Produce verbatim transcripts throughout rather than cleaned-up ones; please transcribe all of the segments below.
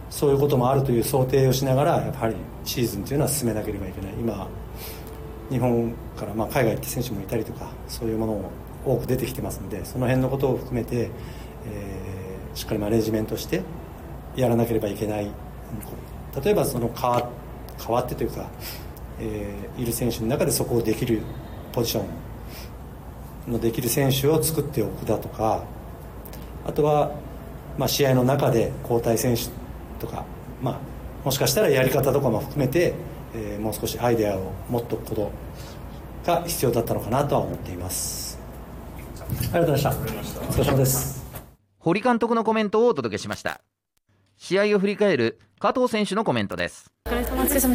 そういうこともあるという想定をしながらやはりシーズンというのは進めなければいけない。今日本からまあ海外行って選手もいたりとかそういうものも多く出てきてますので、その辺のことを含めて、えー、しっかりマネジメントしてやらなければいけない。例えばその変わ、変わってというか、えー、いる選手の中でそこをできるポジションのできる選手を作っておくだとか、あとは、まあ、試合の中で交代選手とか、まあ、もしかしたらやり方とかも含めて、えー、もう少しアイデアを持っておくことが必要だったのかなとは思っています。ありがとうございました。お疲れ様です。 堀監督のコメントをお届けしました。試合を振り返る加藤選手のコメントです。 お疲れ様です。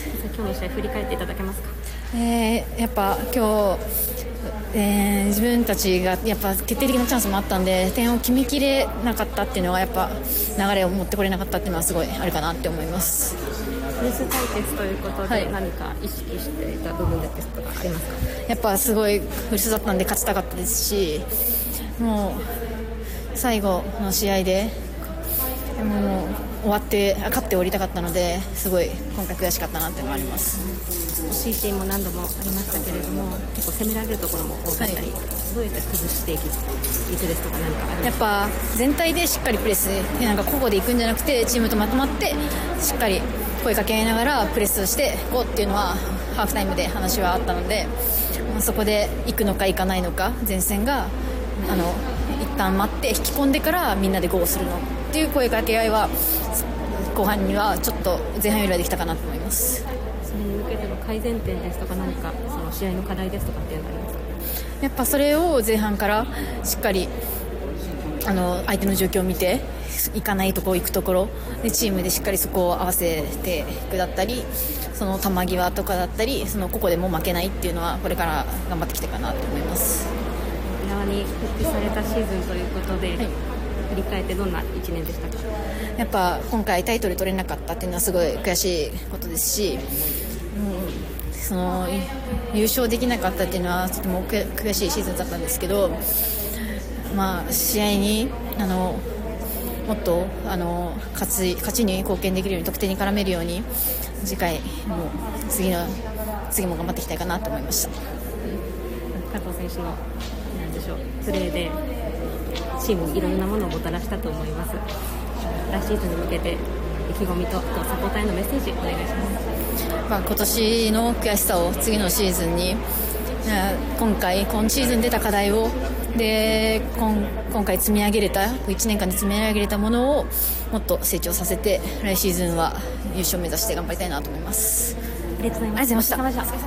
今日の試合振り返っていただけますか。 えー、やっぱ今日、えー、自分たちがやっぱ決定的なチャンスもあったんで点を決めきれなかったっていうのはやっぱ流れを持ってこれなかったっていうのはすごいあるかなって思います。 レース対決ということで何か意識していた部分ですとかありますか。 やっぱすごいフルスだったんで勝ちたかったですし、もう最後の試合でもう終わって勝って降りたかったので、すごい今回悔しかったなっていうのがあります。 惜しいシーンも何度もありましたけれども、結構攻められるところも多かったり、はい、どうやって崩していくですとか何かありますか。 やっぱ全体でしっかりプレス、なんか個々でいくんじゃなくてチームとまとまってしっかり声かけながらプレスをしていこうっていうのはハーフタイムで話はあったので、そこで行くのか行かないのか、前線があの一旦待って引き込んでからみんなでゴーするのっていう声かけ合いは後半にはちょっと前半よりはできたかなと思います。 それに向けての改善点ですとか何かその試合の課題ですとかっていうのはありますか。 やっぱそれを前半からしっかりあの相手の状況を見て行かないところ行くところでチームでしっかりそこを合わせていくだったり、その球際とかだったり、そのここでも負けないっていうのはこれから頑張ってきてかなと思います。 沖縄に復帰されたシーズンということで、はい、振り返ってどんないちねんでしたか。 やっぱ今回タイトル取れなかったっていうのはすごい悔しいことですし、うん、その優勝できなかったっていうのはとても悔しいシーズンだったんですけど、まあ、試合にあのもっとあの勝ち、勝ちに貢献できるように得点に絡めるように次回も次の次も頑張っていきたいかなと思いました。 加藤選手のなんでしょうプレーでチームにいろんなものをもたらしたと思います。来シーズンに向けて意気込みとサポーターへのメッセージお願いします。 まあ、今年の悔しさを次のシーズンに、今回今シーズン出た課題をで 今, 今回積み上げれたいちねんかんで積み上げれたものをもっと成長させて来シーズンは優勝を目指して頑張りたいなと思います。 ありがとうございました。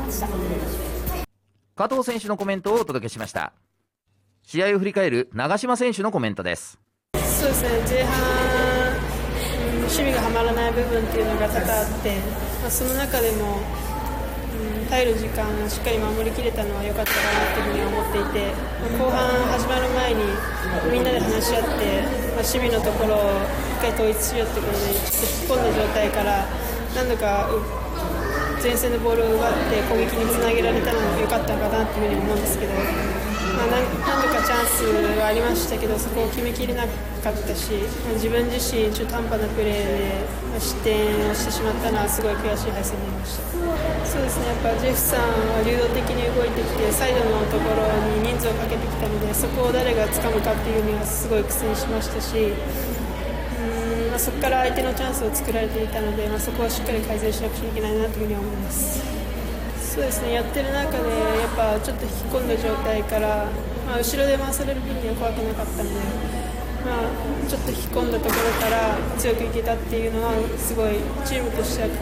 加藤選手のコメントをお届けしました。試合を振り返る長嶋選手のコメントです。 そうですね、前半守備がはまらない部分っていうのが多々あって、まあ、その中でも、うん、耐える時間をしっかり守りきれたのは良かったかなというふうに思っていて、まあ、後半始まる前にみんなで話し合って、まあ、守備のところを一回統一しようということでちょっと引っ込んだ状態から何度か前線のボールを奪って攻撃につなげられたのも良かったのかなというふうに思うんですけど、まあ、何, 何度かチャンスはありましたけどそこを決めきれなかったし、まあ、自分自身中途半端なプレーで、まあ、失点をしてしまったのはすごい悔しい敗戦になりました。そうですね、やっぱジェフさんは流動的に動いてきてサイドのところに人数をかけてきたのでそこを誰が掴むかっていうにはすごい苦戦しましたし、うーん、まあ、そこから相手のチャンスを作られていたので、まあ、そこはしっかり改善しなくちゃいけないなというふうに思います。そうですね、やってる中でやっぱちょっと引っ込んだ状態から、まあ、後ろで回される分には怖くなかったので、まあ、ちょっと引っ込んだところから強くいけたっていうのはすごいチームとしては、うん、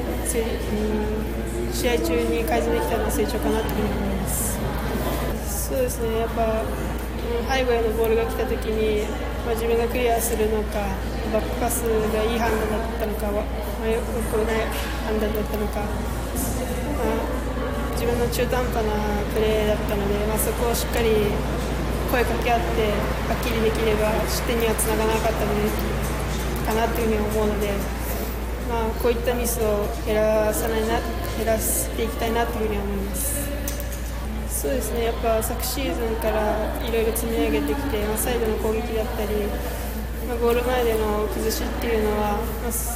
試合中に改善できたのは成長かなというふうに思います。そうですね、やっぱ、うん、背後へのボールが来た時に、まあ、自分がクリアするのかバックパスがいい判断だったのか、まあ、よくない判断だったのか、まあ自分の中途半端なプレーだったので、まあ、そこをしっかり声かけ合ってはっきりできれば失点にはつながらなかったのでかなというふうに思うので、まあ、こういったミスを減らさないな減らしていきたいなというふうに思います。そうですね、やっぱ昨シーズンからいろいろ積み上げてきて、まあ、サイドの攻撃だったり、まあ、ゴール前での崩しっていうのは、まあ